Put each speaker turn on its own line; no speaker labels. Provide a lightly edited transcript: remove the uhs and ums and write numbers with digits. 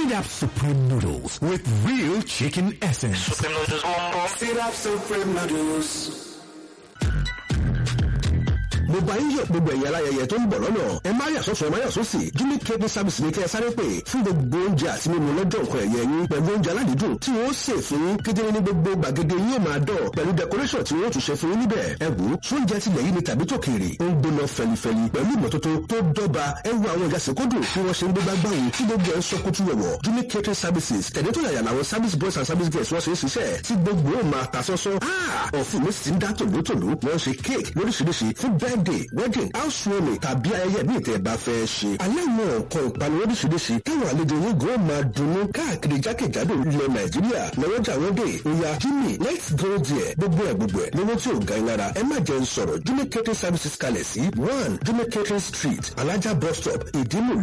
Sit Up Supreme Noodles with real chicken essence.
Supreme Noodles Wombo.
Sit Up Supreme Noodles.
mo bá yín yọ gbogbo ẹ̀yà aláyẹyẹ tó ń bọ̀ lọ́nà ẹ má yà sọ́sọ́ ẹ má yà sósì Jimmy Catering Service ní kẹ́ ẹ sáré pè fún gbogbo oúnjẹ àti mímu lọ́jọ́ nǹkan ẹ̀yẹ yín pẹ̀lú oúnjẹ aládìídùn tí wọ́n sè fún yín kedere ní gbogbo gbàgede yóò máa dọ̀ pẹ̀lú decoration tí wọ́n tún ṣe fún yín níbẹ̀ ẹ wò ó sóúnjẹ tilẹ̀ yìí ni tàbí tòkèèrè ó ń gbóná fẹlifẹli pẹ̀lú ìmọ́tótó tó dọ́ba ẹ wo àwọn ìjà sèkódù tí wọ́n ṣe ń gbégbá gbáwò tí gbogbo ẹ̀ ń sọ kútú wọ̀wọ̀ Jimmy Catering Services tẹ̀lé tó yàyà làwọn service boys and service girls wọ́n ṣe ń ṣiṣẹ́ tí gbogbo ó máa ta sọ́sọ́ ọ̀fun mi sì ń dá tòlótòló wọ́n ṣe cake lóríṣiríṣi fún birthday wedding housewarming tàbí ayẹyẹ bí ìtẹ̀ bá fẹ́ ṣe. aláwọ̀ nǹkan ìpanu oríṣiríṣi táwọn àlejò yín gan máa dunnú káàkiri jákèjádò ilẹ̀ Nàìjíríà lọ́wọ́jà wọ́n dé oya Jimmy let's go there gbogbo ẹ̀ lówó tí ò ga ẹ lára ẹ má jẹ́ ń sọ̀rọ̀ Jimmy Catering Services kalẹ̀ sí 1 Jimmy Catering Street Alájà bus stop Ìdímù